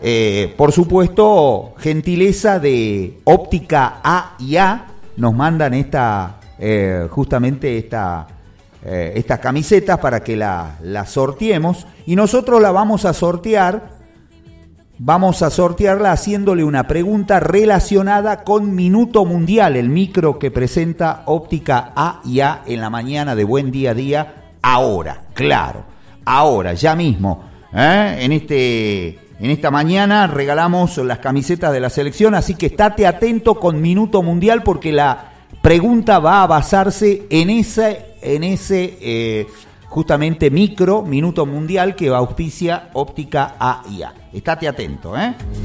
Por supuesto, gentileza de Óptica A&A, nos mandan justamente estas camisetas para que la sorteemos, y nosotros la vamos a sortearla haciéndole una pregunta relacionada con Minuto Mundial, el micro que presenta Óptica A&A en la mañana de Buen Día a Día, ahora, ya mismo, en esta mañana regalamos las camisetas de la selección, así que estate atento con Minuto Mundial, porque la pregunta va a basarse en ese Minuto Mundial que auspicia Óptica A&A. Estate atento,